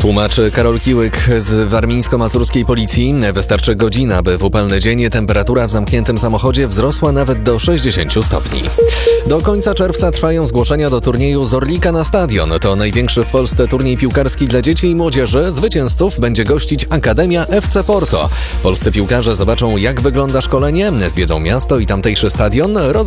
Tłumaczy Karol Kiłyk z warmińsko-mazurskiej policji. Wystarczy godzina, by w upalny dzień temperatura w zamkniętym samochodzie wzrosła nawet do 60 stopni. Do końca czerwca trwają zgłoszenia do turnieju z Orlika na stadion. To największy w Polsce turniej piłkarski dla dzieci i młodzieży. Zwycięzców będzie gościć Akademia FC Porto. Polscy piłkarze zobaczą, jak wygląda szkolenie, zwiedzą miasto i tamtejszy stadion.